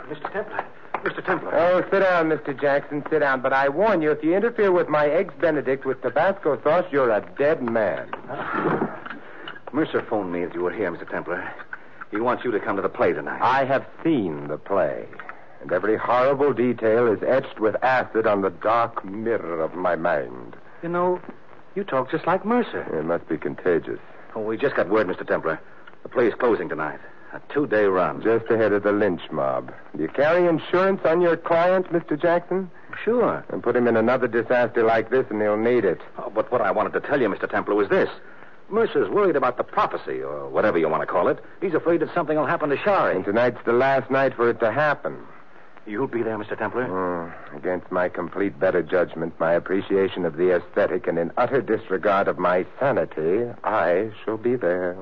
Mr. Templar. Mr. Templar. Oh, sit down, Mr. Jackson, sit down. But I warn you, if you interfere with my Eggs Benedict with Tabasco sauce, you're a dead man. Mercer phoned me as you were here, Mr. Templar. He wants you to come to the play tonight. I have seen the play, and every horrible detail is etched with acid on the dark mirror of my mind. You know, you talk just like Mercer. It must be contagious. Oh, we just got word, Mr. Templar. The play's closing tonight. A 2-day run. Just ahead of the lynch mob. Do you carry insurance on your client, Mr. Jackson? Sure. And put him in another disaster like this, and he'll need it. Oh, but what I wanted to tell you, Mr. Templar, was this. Mercer's worried about the prophecy, or whatever you want to call it. He's afraid that something will happen to Shari. And tonight's the last night for it to happen. You'll be there, Mr. Templar? Against my complete better judgment, my appreciation of the aesthetic, and in utter disregard of my sanity, I shall be there.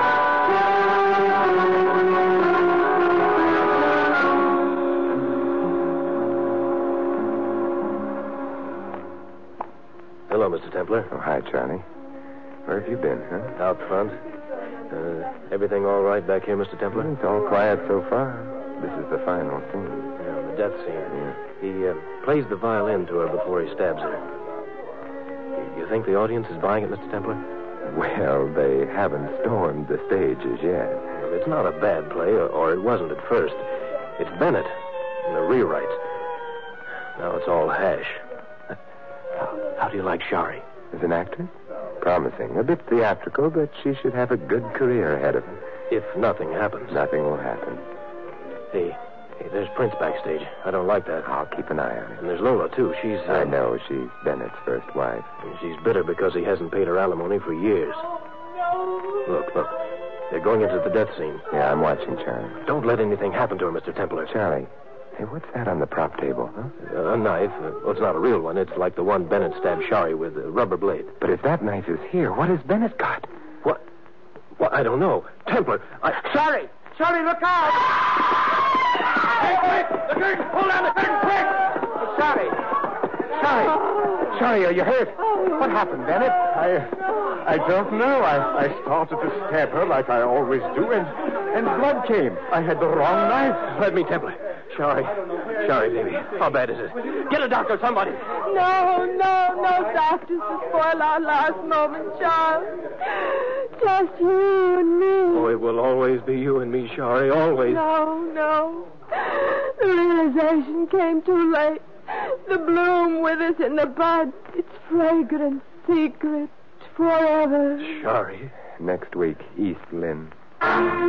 Hello, Mr. Templar. Oh, hi, Charlie. Where have you been, huh? Out front. Everything all right back here, Mr. Templar? It's all quiet so far. This is the final scene. Yeah, the death scene. Yeah. He plays the violin to her before he stabs her. You think the audience is buying it, Mr. Templar? Well, they haven't stormed the stage as yet. It's not a bad play, or it wasn't at first. It's Bennett in a rewrite. Now it's all hash. How do you like Shari? As an actress? Promising. A bit theatrical, but she should have a good career ahead of her. If nothing happens. Nothing will happen. Hey, there's Prince backstage. I don't like that. I'll keep an eye on her. And there's Lola, too. She's... I know. She's Bennett's first wife. And she's bitter because he hasn't paid her alimony for years. Look. They're going into the death scene. Yeah, I'm watching, Charlie. Don't let anything happen to her, Mr. Templar. Charlie, hey, what's that on the prop table, huh? A knife. Well, it's not a real one. It's like the one Bennett stabbed Shari with, a rubber blade. But if that knife is here, what has Bennett got? What? Well, I don't know. Templar, Shari! Shari, look out! Hey, quick! The curtain! Pull down the curtain, quick! Shari! Shari, are you hurt? What happened, Bennett? I don't know. I started to stab her like I always do, and blood came. I had the wrong knife. let me, Templar. Shari, baby. How bad is it? Get a doctor, somebody. No doctors to spoil our last moment, Charles. Just you and me. Oh, it will always be you and me, Shari, always. No. The realization came too late. The bloom with us in the bud. It's fragrant, secret, forever. Shari. Next week, East Lynn.